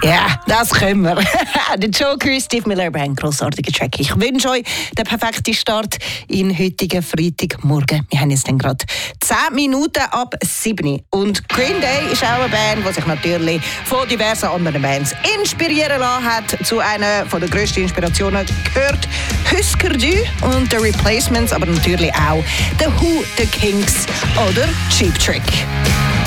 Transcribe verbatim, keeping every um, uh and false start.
Ja, das können wir. Der Joker, Steve Miller Band, grossartiger Track. Ich wünsche euch den perfekten Start in heutigen Freitagmorgen. Wir haben jetzt dann gerade zehn Minuten ab sieben. Und Green Day ist auch eine Band, die sich natürlich von diversen anderen Bands inspirieren lassen hat. Zu einer der grössten Inspirationen gehört Husker Du und The Replacements, aber natürlich auch The Who, The Kinks oder Cheap Trick.